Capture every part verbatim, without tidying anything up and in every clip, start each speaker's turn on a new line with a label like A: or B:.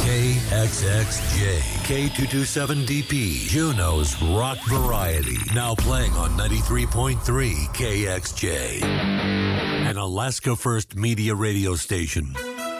A: K X X J, K two twenty-seven D P, Juneau's rock variety. Now playing on ninety-three point three K X J, an Alaska First Media radio station.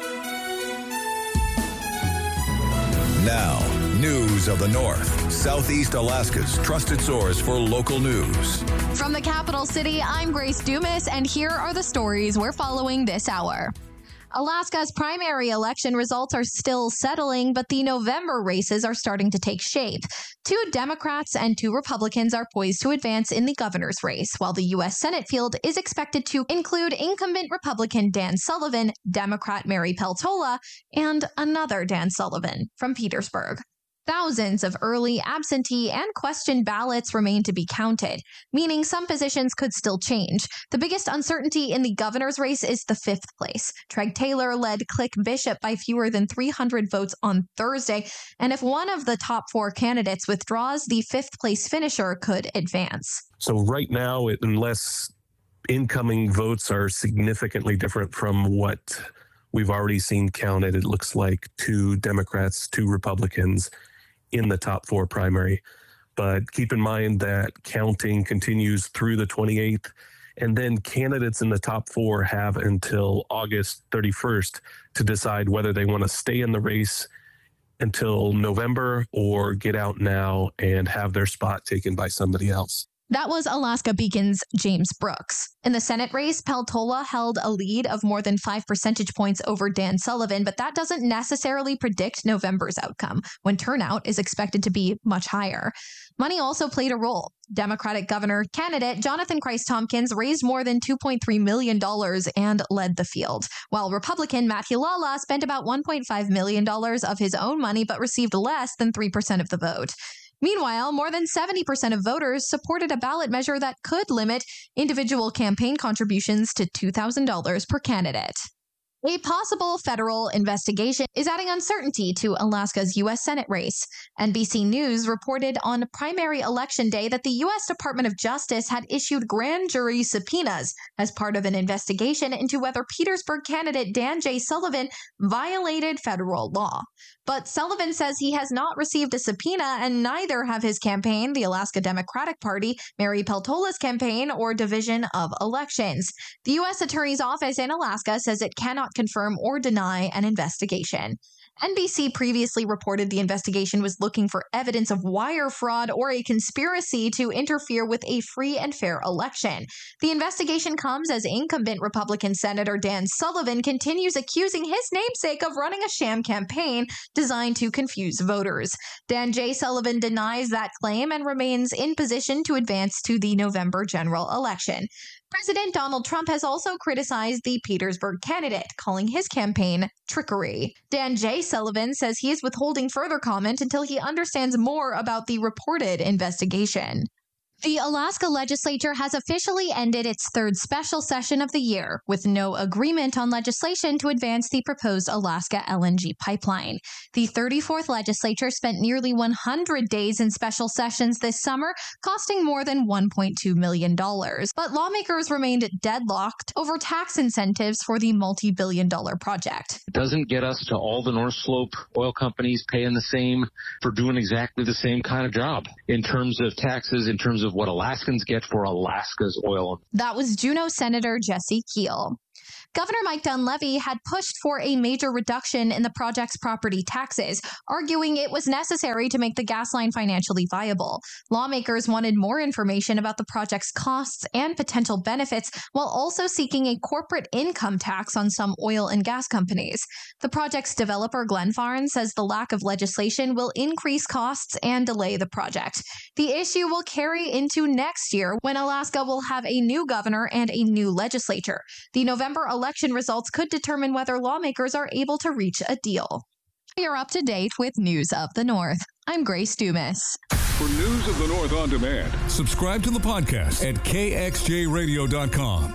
B: Now, news of the North, Southeast Alaska's trusted source for local news.
C: From the capital city, I'm Grace Dumas, and here are the stories we're following this hour. Alaska's primary election results are still settling, but the November races are starting to take shape. Two Democrats and two Republicans are poised to advance in the governor's race, while the U S Senate field is expected to include incumbent Republican Dan Sullivan, Democrat Mary Peltola, and another Dan Sullivan from Petersburg. Thousands of early, absentee, and question ballots remain to be counted, meaning some positions could still change. The biggest uncertainty in the governor's race is the fifth place. Treg Taylor led Click Bishop by fewer than three hundred votes on Thursday, and if one of the top four candidates withdraws, the fifth place finisher could advance.
D: So right now, it, unless incoming votes are significantly different from what we've already seen counted, it looks like two Democrats, two Republicans in the top four primary. But keep in mind that counting continues through the twenty-eighth, and then candidates in the top four have until August thirty-first to decide whether they want to stay in the race until November or get out now and have their spot taken by somebody else.
C: That was Alaska Beacon's James Brooks. In the Senate race, Peltola held a lead of more than five percentage points over Dan Sullivan, but that doesn't necessarily predict November's outcome, when turnout is expected to be much higher. Money also played a role. Democratic governor candidate Jonathan Christ Tompkins raised more than two point three million dollars and led the field, while Republican Matt Hilala spent about one point five million dollars of his own money but received less than three percent of the vote. Meanwhile, more than seventy percent of voters supported a ballot measure that could limit individual campaign contributions to two thousand dollars per candidate. A possible federal investigation is adding uncertainty to Alaska's U S Senate race. N B C News reported on primary election day that the U S Department of Justice had issued grand jury subpoenas as part of an investigation into whether Petersburg candidate Dan J. Sullivan violated federal law. But Sullivan says he has not received a subpoena, and neither have his campaign, the Alaska Democratic Party, Mary Peltola's campaign, or Division of Elections. The U S Attorney's Office in Alaska says it cannot confirm or deny an investigation. N B C previously reported the investigation was looking for evidence of wire fraud or a conspiracy to interfere with a free and fair election. The investigation comes as incumbent Republican Senator Dan Sullivan continues accusing his namesake of running a sham campaign designed to confuse voters. Dan J. Sullivan denies that claim and remains in position to advance to the November general election. President Donald Trump has also criticized the Petersburg candidate, calling his campaign trickery. Dan J. Sullivan says he is withholding further comment until he understands more about the reported investigation. The Alaska legislature has officially ended its third special session of the year, with no agreement on legislation to advance the proposed Alaska L N G pipeline. The thirty-fourth legislature spent nearly one hundred days in special sessions this summer, costing more than one point two million dollars. But lawmakers remained deadlocked over tax incentives for the multi-billion dollar project.
E: It doesn't get us to all the North Slope oil companies paying the same for doing exactly the same kind of job in terms of taxes, in terms of what Alaskans get for Alaska's oil.
C: That was Juneau Senator Jesse Keel. Governor Mike Dunleavy had pushed for a major reduction in the project's property taxes, arguing it was necessary to make the gas line financially viable. Lawmakers wanted more information about the project's costs and potential benefits, while also seeking a corporate income tax on some oil and gas companies. The project's developer, Glenfarne, says the lack of legislation will increase costs and delay the project. The issue will carry into next year, when Alaska will have a new governor and a new legislature. The November election results could determine whether lawmakers are able to reach a deal. You're up to date with News of the North. I'm Grace Dumas.
F: For News of the North on demand, subscribe to the podcast at K X J radio dot com.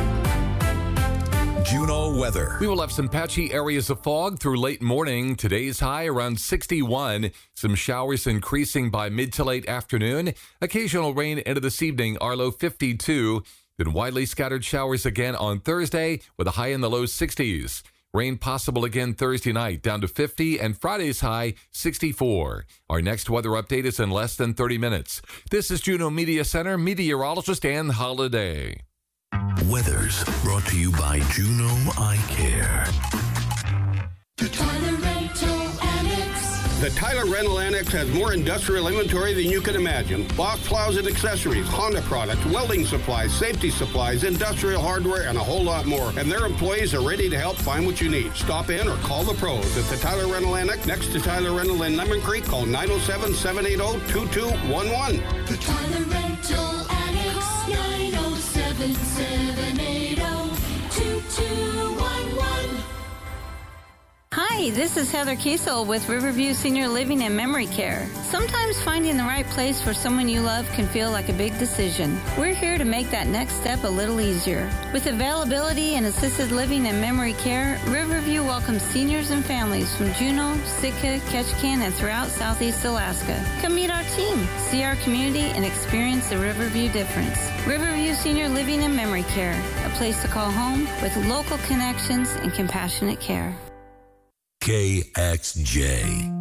B: Juneau weather.
G: We will have some patchy areas of fog through late morning. Today's high around sixty-one. Some showers increasing by mid to late afternoon. Occasional rain into this evening. Our low fifty-two. Then widely scattered showers again on Thursday with a high in the low sixties. Rain possible again Thursday night, down to fifty, and Friday's high, sixty-four. Our next weather update is in less than thirty minutes. This is Juneau Media Center meteorologist Ann Holiday.
B: Weather's brought to you by Juneau Eye Care.
H: The Tyler Rental Annex.
I: The Tyler Rental Annex has more industrial inventory than you can imagine. Box plows and accessories, Honda products, welding supplies, safety supplies, industrial hardware, and a whole lot more. And their employees are ready to help find what you need. Stop in or call the pros at the Tyler Rental Annex next to Tyler Rental in Lemon Creek. Call nine oh seven, seven eight oh, two two one one.
H: The Tyler Rental Annex, nine oh seven, seven eight oh, two two one one.
J: Hi, this is Heather Kiesel with Riverview Senior Living and Memory Care. Sometimes finding the right place for someone you love can feel like a big decision. We're here to make that next step a little easier. With availability in assisted living and memory care, Riverview welcomes seniors and families from Juneau, Sitka, Ketchikan, and throughout Southeast Alaska. Come meet our team, see our community, and experience the Riverview difference. Riverview Senior Living and Memory Care, a place to call home with local connections and compassionate care.
A: K X J.